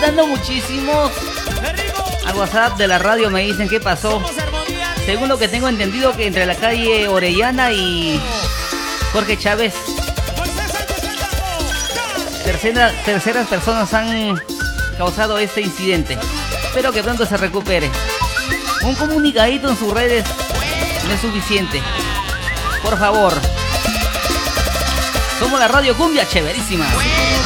mandando muchísimos al WhatsApp de la radio. Me dicen qué pasó. Según lo que tengo entendido, que entre la calle Orellana y Jorge Chávez, terceras personas han causado este incidente. Espero que pronto se recupere. Un comunicadito en sus redes no es suficiente. Por favor. Somos la Radio Cumbia Chéverísima.